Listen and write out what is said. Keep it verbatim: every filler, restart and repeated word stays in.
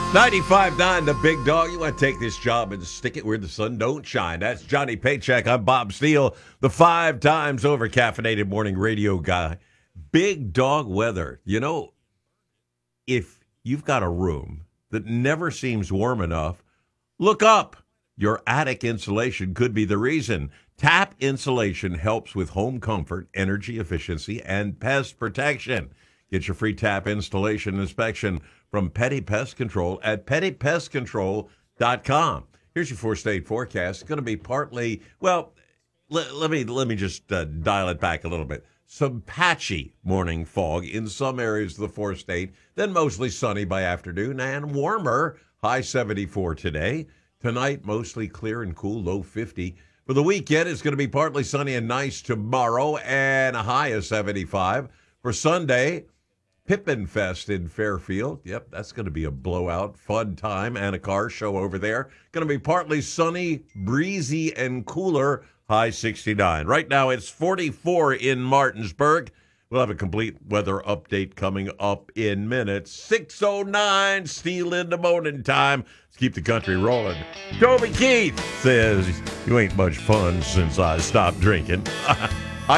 ninety-five point nine, the big dog. You want to take this job and stick it where the sun don't shine. That's Johnny Paycheck. I'm Bob Steele, the five times over caffeinated morning radio guy. Big dog weather. You know, if you've got a room that never seems warm enough, look up. Your attic insulation could be the reason. Tap Insulation helps with home comfort, energy efficiency, and pest protection. Get your free tap installation inspection from Petty Pest Control at petty pest control dot com. Here's your four-state forecast. It's going to be partly, well, let, let me let me just uh, dial it back a little bit. Some patchy morning fog in some areas of the four-state, then mostly sunny by afternoon and warmer, high seventy-four today. Tonight, mostly clear and cool, low fifty. For the weekend, it's going to be partly sunny and nice tomorrow and a high of seventy-five. For Sunday, Pippin Fest in Fairfield. Yep, that's going to be a blowout, fun time, and a car show over there. Going to be partly sunny, breezy, and cooler, high sixty-nine. Right now, it's forty-four in Martinsburg. We'll have a complete weather update coming up in minutes. six oh nine, Steel in the morning time. Let's keep the country rolling. Toby Keith says, you ain't much fun since I stopped drinking.